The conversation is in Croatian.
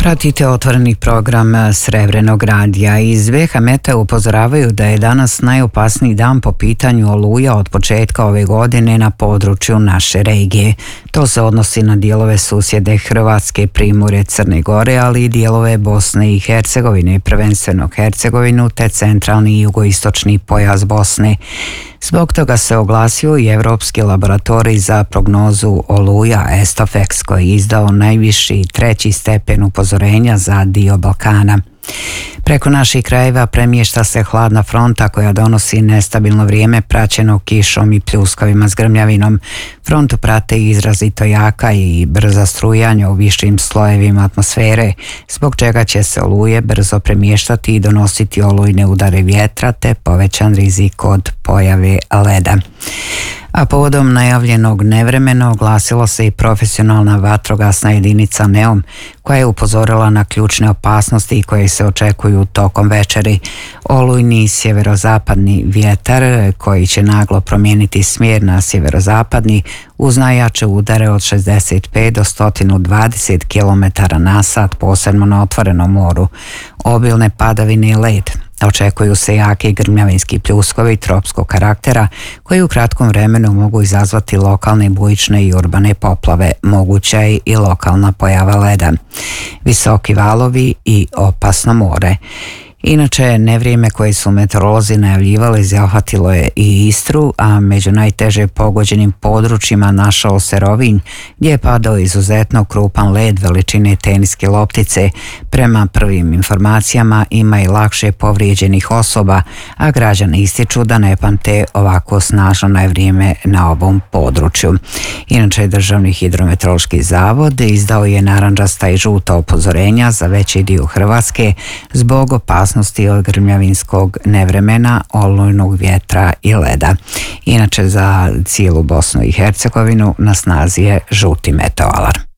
Pratite otvoreni program Srebrenog radija. Iz VH Meteo upozoravaju da je danas najopasniji dan po pitanju oluja od početka ove godine na području naše regije. To se odnosi na dijelove susjede Hrvatske, Primorje, Crne Gore, ali i dijelove Bosne i Hercegovine, prvenstveno Hercegovinu te centralni i jugoistočni pojas Bosne. Zbog toga se oglasio i Europski laboratorij za prognozu oluja Estofex, koji je izdao najviši 3. stepen upozorenja za dio Balkana. Preko naših krajeva premješta se hladna fronta koja donosi nestabilno vrijeme praćeno kišom i pljuskavima s grmljavinom. Frontu prate izrazito jaka i brza strujanja u višim slojevima atmosfere, zbog čega će se oluje brzo premještati i donositi olujne udare vjetra te povećan rizik od pojave leda. A povodom najavljenog nevremena oglasilo se i profesionalna vatrogasna jedinica NEOM, koja je upozorila na ključne opasnosti koje se očekuju tokom večeri. Olujni sjeverozapadni vjetar koji će naglo promijeniti smjer na sjeverozapadni uz najjače udare od 65 do 120 km na sat, posebno na otvorenom moru. Obilne padavine i led. Očekuju se jaki grmljavinski pljuskovi tropskog karaktera koji u kratkom vremenu mogu izazvati lokalne bujične i urbane poplave, moguća je i lokalna pojava leda. Visoki valovi i opasno more. Inače, nevrijeme koje su meteorolozi najavljivali zahvatilo je i Istru, a među najteže pogođenim područjima našao se Rovinj, gdje je padao izuzetno krupan led veličine teniske loptice. Prema prvim informacijama ima i lakše povrijeđenih osoba, a građani ističu da ne pamte ovako snažno nevrijeme na ovom području. Inače, Državni hidrometeorološki zavod izdao je narandžasta i žuta upozorenja za veći dio Hrvatske zbog opasnosti od grmljavinskog nevremena, olujnog vjetra i leda. Inače, za cijelu Bosnu i Hercegovinu na snazi je žuti meteoalarm.